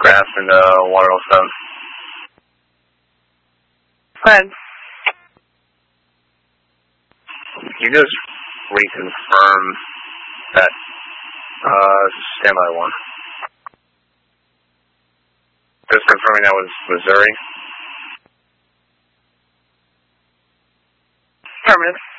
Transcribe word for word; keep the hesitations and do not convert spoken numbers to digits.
Craftsman, uh, one oh seven. Go ahead. You just reconfirm that, uh, standby one. Just confirming that was Missouri. Affirmative.